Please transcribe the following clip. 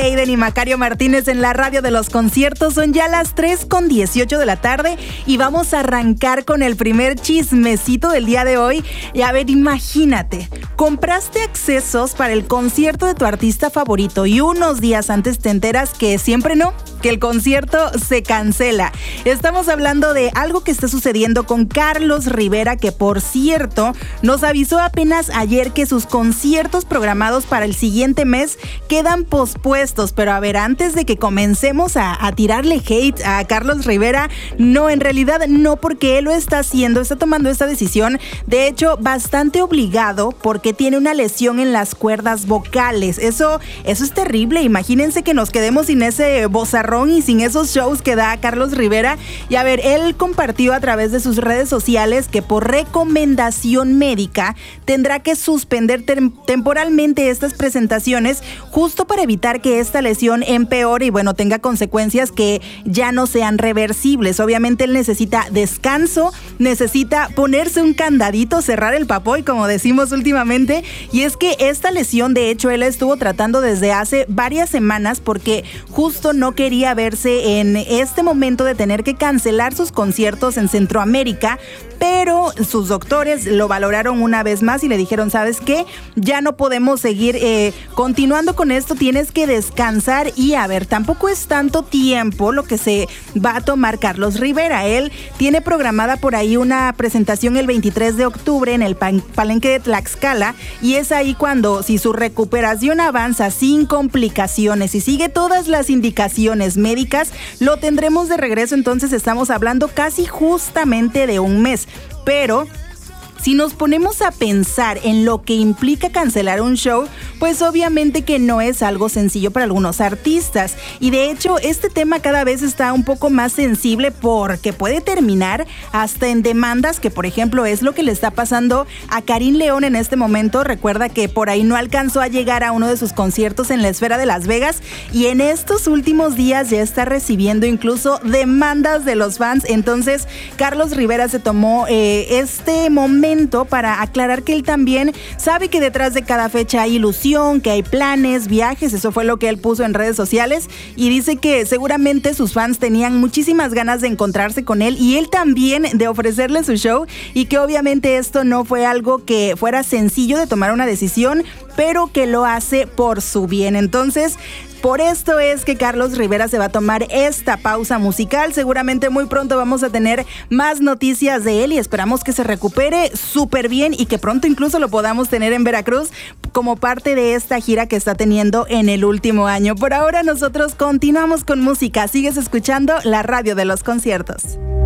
Leiden y Macario Martínez en la radio de los conciertos. Son ya las 3:18 de la tarde y vamos a arrancar con el primer chismecito del día de hoy. Y a ver, imagínate, compraste accesos para el concierto de tu artista favorito y unos días antes te enteras que siempre no, que el concierto se cancela. Estamos hablando de algo que está sucediendo con Carlos Rivera, que por cierto nos avisó apenas ayer que sus conciertos programados para el siguiente mes quedan pospuestos. Pero a ver, antes de que comencemos a tirarle hate a Carlos Rivera, no, en realidad no, porque él lo está haciendo, está tomando esta decisión, de hecho bastante obligado, porque tiene una lesión en las cuerdas vocales. Eso es terrible. Imagínense que nos quedemos sin ese vozarrón y sin esos shows que da Carlos Rivera. Y a ver, él compartió a través de sus redes sociales que por recomendación médica tendrá que suspender temporalmente estas presentaciones, justo para evitar que esta lesión empeore y bueno, tenga consecuencias que ya no sean reversibles. Obviamente él necesita descanso, necesita ponerse un candadito, cerrar el papoy, como decimos últimamente. Y es que esta lesión, de hecho, él estuvo tratando desde hace varias semanas, porque justo no quería verse en este momento de tener que cancelar sus conciertos en Centroamérica, pero sus doctores lo valoraron una vez más y le dijeron, ¿sabes qué? Ya no podemos seguir continuando con esto, tienes que descansar. Y a ver, tampoco es tanto tiempo lo que se va a tomar Carlos Rivera. Él tiene programada por ahí una presentación el 23 de octubre en el Palenque de Tlaxcala, y es ahí cuando, si su recuperación avanza sin complicaciones y sigue todas las indicaciones médicas, lo tendremos de regreso. Entonces estamos hablando casi justamente de un mes. Pero si nos ponemos a pensar en lo que implica cancelar un show, pues obviamente que no es algo sencillo para algunos artistas. Y de hecho, este tema cada vez está un poco más sensible, porque puede terminar hasta en demandas, que por ejemplo es lo que le está pasando a Karim León en este momento. Recuerda que por ahí no alcanzó a llegar a uno de sus conciertos en la Esfera de Las Vegas, y en estos últimos días ya está recibiendo incluso demandas de los fans. Entonces, Carlos Rivera se tomó este momento para aclarar que él también sabe que detrás de cada fecha hay ilusión, que hay planes, viajes. Eso fue lo que él puso en redes sociales, y dice que seguramente sus fans tenían muchísimas ganas de encontrarse con él y él también de ofrecerle su show, y que obviamente esto no fue algo que fuera sencillo de tomar una decisión, pero que lo hace por su bien. Entonces, por esto es que Carlos Rivera se va a tomar esta pausa musical. Seguramente muy pronto vamos a tener más noticias de él y esperamos que se recupere súper bien y que pronto incluso lo podamos tener en Veracruz como parte de esta gira que está teniendo en el último año. Por ahora nosotros continuamos con música. Sigues escuchando la radio de los conciertos.